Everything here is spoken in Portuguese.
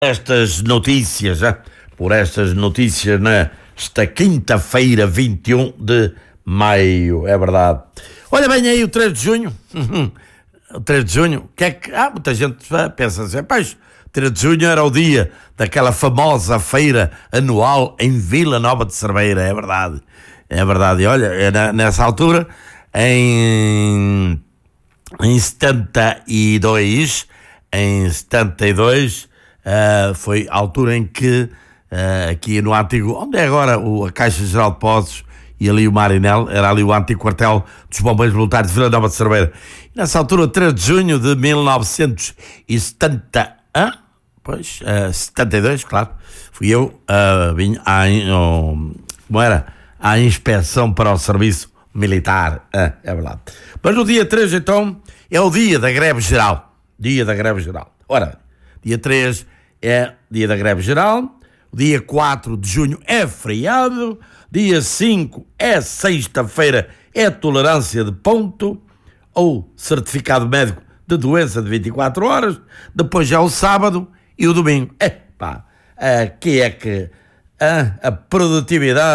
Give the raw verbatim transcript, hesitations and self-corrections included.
Estas notícias, hein? Por estas notícias nesta quinta-feira, vinte e um de maio, é verdade. Olha bem aí o três de junho, o três de junho, que é que, ah, muita gente pensa assim, pois, três de junho era o dia daquela famosa feira anual em Vila Nova de Cerveira, é verdade, é verdade, e olha, é nessa altura, em, em setenta e dois, em setenta e dois, Uh, foi a altura em que uh, aqui no antigo, onde é agora o, a Caixa Geral de Depósitos e ali o Marinel, era ali o antigo quartel dos Bombeiros Voluntários de Vila Nova de Cerveira. E nessa altura, três de junho de mil novecentos e setenta, ah, pois, uh, setenta e dois, claro, fui eu, uh, vim à, uh, como era? À inspeção para o serviço militar, uh, é verdade. Mas no dia três, então, é o dia da greve geral, dia da greve geral. Ora, dia três é dia da greve geral, dia quatro de junho é feriado, dia cinco é sexta-feira, é tolerância de ponto, ou certificado médico de doença de vinte e quatro horas, depois já o sábado e o domingo. Epá, aqui é que a, a produtividade